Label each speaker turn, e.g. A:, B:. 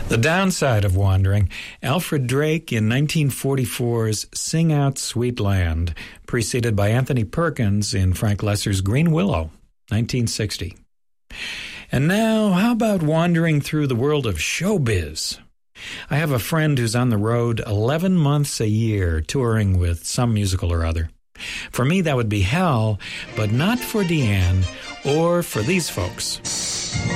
A: The Downside of Wandering, Alfred Drake in 1944's Sing Out Sweet Land, preceded by Anthony Perkins in Frank Loesser's Green Willow, 1960. And now, how about wandering through the world of showbiz? I have a friend who's on the road 11 months a year touring with some musical or other. For me, that would be hell, but not for Deanne or for these folks.